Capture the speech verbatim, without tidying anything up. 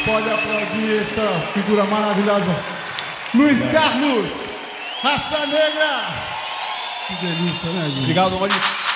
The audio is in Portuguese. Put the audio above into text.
Pode aplaudir essa figura maravilhosa. Luiz Carlos, Raça Negra. Que delícia, né, gente? Obrigado, Maurício.